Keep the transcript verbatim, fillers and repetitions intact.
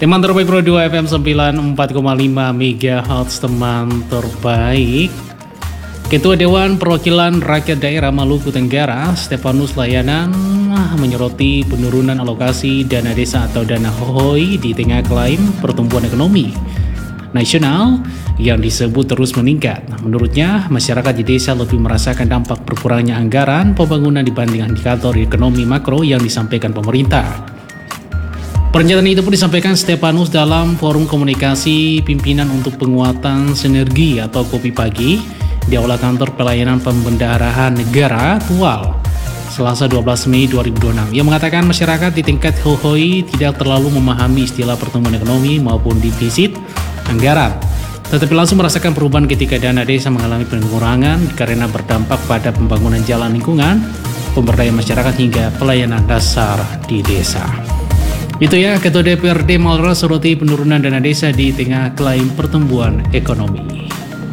Teman terbaik Pro dua F M sembilan puluh empat koma lima MHz, teman terbaik. Ketua Dewan Perwakilan Rakyat Daerah Maluku Tenggara, Stefanus Layanan, menyoroti penurunan alokasi dana desa atau dana hohoi di tengah klaim pertumbuhan ekonomi nasional yang disebut terus meningkat. Menurutnya, masyarakat di desa lebih merasakan dampak berkurangnya anggaran pembangunan dibanding indikator ekonomi makro yang disampaikan pemerintah. Pernyataan itu pun disampaikan Stefanus dalam forum komunikasi pimpinan untuk penguatan sinergi atau Kopi Pagi di Aula Kantor Pelayanan Pembendaharaan Negara Tual, Selasa dua belas Mei dua ribu dua puluh enam. Ia mengatakan masyarakat di tingkat hohoi tidak terlalu memahami istilah pertumbuhan ekonomi maupun defisit anggaran, tetapi langsung merasakan perubahan ketika dana desa mengalami pengurangan karena berdampak pada pembangunan jalan lingkungan, pemberdayaan masyarakat hingga pelayanan dasar di desa. Itu ya, Ketua D P R D Malra soroti penurunan dana desa di tengah klaim pertumbuhan ekonomi.